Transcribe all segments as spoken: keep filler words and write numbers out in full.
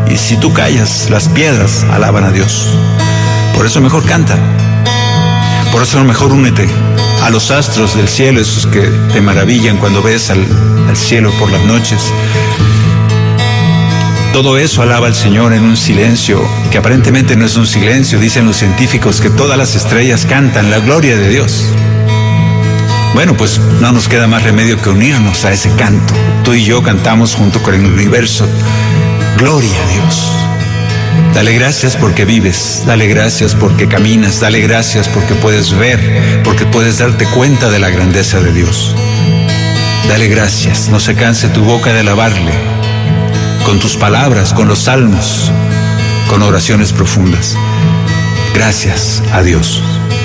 Y si tú callas, las piedras alaban a Dios. Por eso mejor canta. Por eso mejor únete a los astros del cielo, esos que te maravillan cuando ves al, al cielo por las noches. Todo eso alaba al Señor en un silencio que aparentemente no es un silencio. Dicen los científicos que todas las estrellas cantan la gloria de Dios. Bueno, pues no nos queda más remedio que unirnos a ese canto. Tú y yo cantamos junto con el universo. Gloria a Dios. Dale gracias porque vives, dale gracias porque caminas, dale gracias porque puedes ver, porque puedes darte cuenta de la grandeza de Dios. Dale gracias, no se canse tu boca de alabarle, con tus palabras, con los salmos, con oraciones profundas. Gracias a Dios.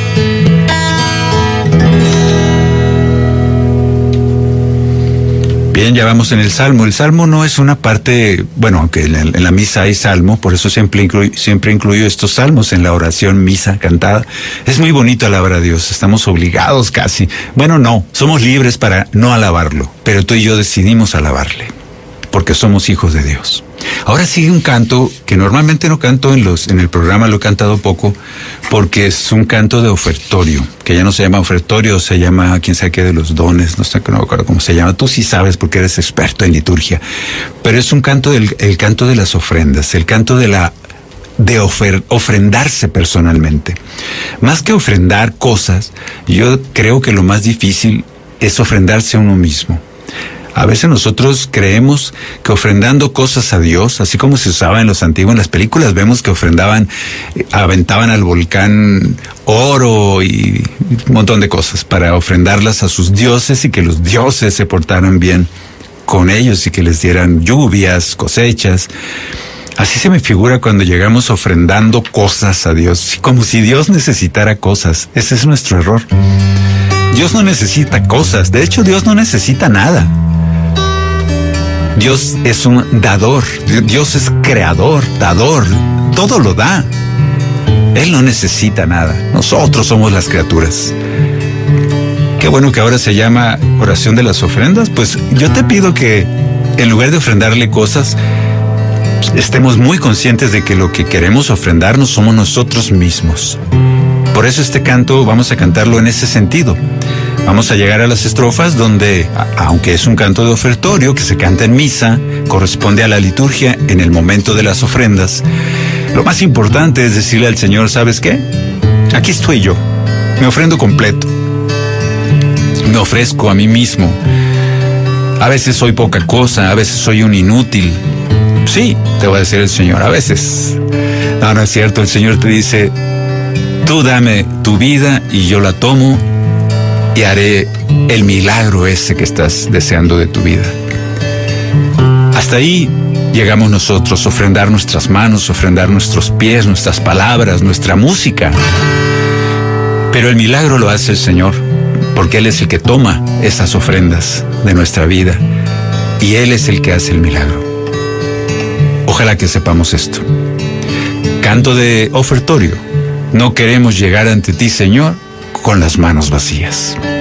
Bien, ya vamos en el Salmo. El Salmo no es una parte, bueno, aunque en la, en la misa hay Salmo, por eso siempre incluyo, siempre incluyo estos salmos en la oración misa cantada. Es muy bonito alabar a Dios, estamos obligados casi. Bueno, no, somos libres para no alabarlo, pero tú y yo decidimos alabarle, porque somos hijos de Dios. Ahora sigue un canto que normalmente no canto en los en el programa, lo he cantado poco, porque es un canto de ofertorio, que ya no se llama ofertorio, se llama quién sabe qué de los dones, no sé, no me acuerdo cómo se llama. Tú sí sabes porque eres experto en liturgia, pero es un canto del el canto de las ofrendas, el canto de la de ofer, ofrendarse personalmente. Más que ofrendar cosas, yo creo que lo más difícil es ofrendarse a uno mismo. A veces nosotros creemos que ofrendando cosas a Dios, así como se usaba en los antiguos, en las películas vemos que ofrendaban, aventaban al volcán oro y un montón de cosas para ofrendarlas a sus dioses y que los dioses se portaran bien con ellos y que les dieran lluvias, cosechas. Así se me figura cuando llegamos ofrendando cosas a Dios, como si Dios necesitara cosas. Ese es nuestro error. Dios no necesita cosas, de hecho Dios no necesita nada. Dios es un dador, Dios es creador, dador, todo lo da. Él no necesita nada, nosotros somos las criaturas. Qué bueno que ahora se llama oración de las ofrendas. Pues yo te pido que en lugar de ofrendarle cosas, estemos muy conscientes de que lo que queremos ofrendarnos somos nosotros mismos. Por eso este canto vamos a cantarlo en ese sentido. Vamos a llegar a las estrofas donde, aunque es un canto de ofertorio que se canta en misa, corresponde a la liturgia en el momento de las ofrendas. Lo más importante es decirle al Señor, ¿sabes qué? Aquí estoy yo, me ofrendo completo. Me ofrezco a mí mismo. A veces soy poca cosa, a veces soy un inútil. Sí, te va a decir el Señor, a veces. No, no es cierto, el Señor te dice, tú dame tu vida y yo la tomo y haré el milagro ese que estás deseando de tu vida. Hasta ahí llegamos nosotros, ofrendar nuestras manos, ofrendar nuestros pies, nuestras palabras, nuestra música. Pero el milagro lo hace el Señor, porque Él es el que toma esas ofrendas de nuestra vida y Él es el que hace el milagro. Ojalá que sepamos esto. Canto de ofertorio. No queremos llegar ante ti, Señor, con las manos vacías.